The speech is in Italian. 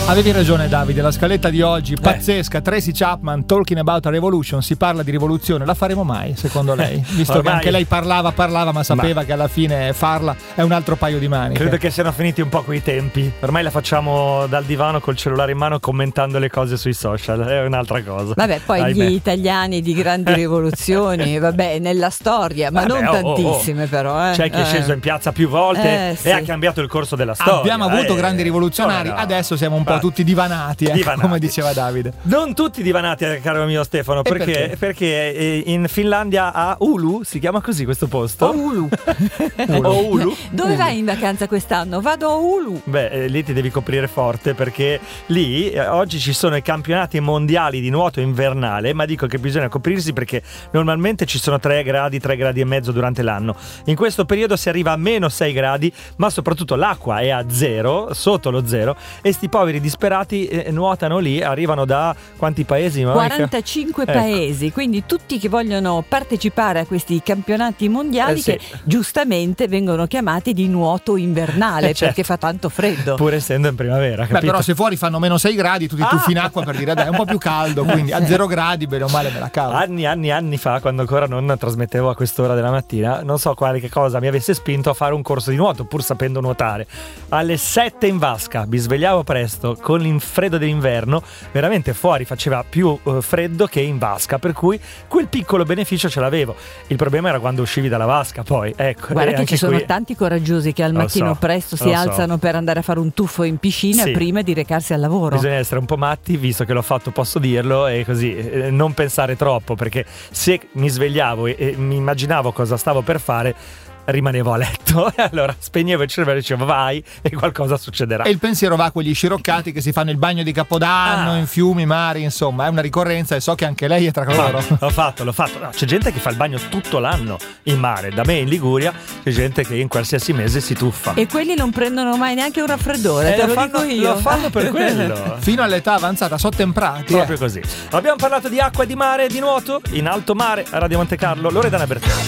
Avevi ragione Davide, la scaletta di oggi pazzesca. Tracy Chapman, Talking About a Revolution, si parla di rivoluzione, la faremo mai secondo lei? Visto che anche lei parlava ma sapeva che alla fine farla è un altro paio di maniche. Credo che siano finiti un po' quei tempi, ormai la facciamo dal divano col cellulare in mano commentando le cose sui social, è un'altra cosa. Vabbè, poi gli italiani di grandi rivoluzioni, vabbè, nella storia, ma non tantissime però. C'è chi è sceso in piazza più volte e ha cambiato il corso della storia. Abbiamo avuto grandi rivoluzionari, adesso siamo un po' tutti divanati, come diceva Davide. Non tutti divanati, caro mio Stefano, perché in Finlandia a Oulu, si chiama così questo posto? Oulu. Oulu. Dove vai in vacanza quest'anno? Vado a Oulu. Beh, lì ti devi coprire forte, perché lì oggi ci sono i campionati mondiali di nuoto invernale, ma dico che bisogna coprirsi perché normalmente ci sono 3 gradi e mezzo durante l'anno. In questo periodo si arriva a meno 6 gradi, ma soprattutto l'acqua è a 0, sotto lo 0, e sti poveri disperati nuotano lì, arrivano da quanti paesi? 45 paesi, quindi tutti che vogliono partecipare a questi campionati mondiali che giustamente vengono chiamati di nuoto invernale perché fa tanto freddo. Pur essendo in primavera, capito? Beh, però se fuori fanno meno 6 gradi tu ti tuffi in acqua per dire dai, è un po' più caldo, quindi a 0 gradi bene o male me la cavo. Anni fa, quando ancora non trasmettevo a quest'ora della mattina, non so che cosa mi avesse spinto a fare un corso di nuoto pur sapendo nuotare. Alle 7 in vasca mi svegliavo presto con il freddo dell'inverno, veramente fuori faceva più freddo che in vasca, per cui quel piccolo beneficio ce l'avevo. Il problema era quando uscivi dalla vasca, poi ecco. Guarda che ci sono tanti coraggiosi che al mattino presto si alzano per andare a fare un tuffo in piscina prima di recarsi al lavoro. Bisogna essere un po' matti, visto che l'ho fatto posso dirlo, e così non pensare troppo, perché se mi svegliavo e mi immaginavo cosa stavo per fare, rimanevo a letto e allora spegnevo il cervello e dicevo vai e qualcosa succederà. E il pensiero va a quegli sciroccati che si fanno il bagno di Capodanno in fiumi, mari, insomma è una ricorrenza e so che anche lei è tra loro. L'ho fatto. No, c'è gente che fa il bagno tutto l'anno in mare, da me in Liguria c'è gente che in qualsiasi mese si tuffa. E quelli non prendono mai neanche un raffreddore, te lo dico io. Lo fanno per quello. Fino all'età avanzata, sottemprati. Proprio così. Abbiamo parlato di acqua, di mare e di nuoto in alto mare a Radio Monte Carlo. Loredana Bertone.